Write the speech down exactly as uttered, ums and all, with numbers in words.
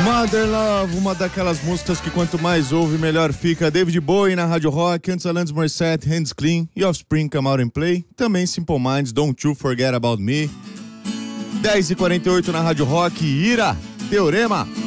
Mother Love, uma daquelas músicas que quanto mais ouve, melhor fica. David Bowie na Rádio Rock, antes Alanis Morissette, Hands Clean e Offspring, Come Out and Play. Também Simple Minds, Don't You Forget About Me. dez e quarenta e oito na Rádio Rock, Ira, Teorema.